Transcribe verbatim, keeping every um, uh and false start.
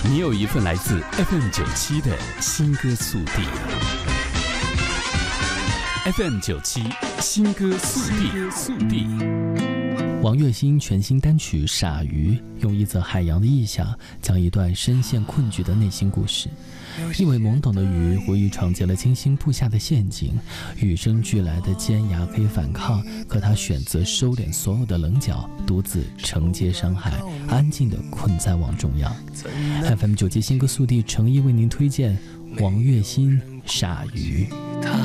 你有一份来自 F M 九七的新歌速递。F M 九七新歌速递速递。 王栎鑫全新单曲《傻鱼》用一则海洋的意象，讲一段深陷困局的内心故事。一尾懵懂的鱼无意闯进了精心布下的陷阱，与生俱来的尖牙可以反抗，可他选择收敛所有的棱角，独自承接伤害，安静地困在网中央。F M 九七新歌速递诚意为您推荐王栎鑫《傻鱼》。